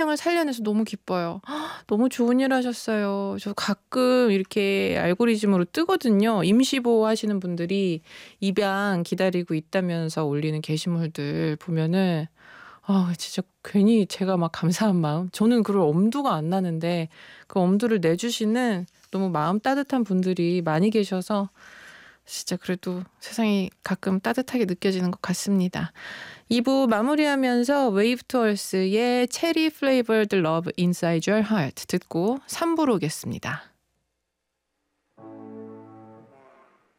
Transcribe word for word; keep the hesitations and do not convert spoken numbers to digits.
세상을 살려내서 너무 기뻐요. 너무 좋은 일 하셨어요. 저 가끔 이렇게 알고리즘으로 뜨거든요. 임시보호 하시는 분들이 입양 기다리고 있다면서 올리는 게시물들 보면은 아 진짜 괜히 제가 막 감사한 마음. 저는 그럴 엄두가 안 나는데 그 엄두를 내주시는 너무 마음 따뜻한 분들이 많이 계셔서 진짜 그래도 세상이 가끔 따뜻하게 느껴지는 것 같습니다. 이 부 마무리하면서 웨이브 투 얼스의 체리 플레이버드 러브 인사이드 유어 하트 듣고 삼 부로 오겠습니다.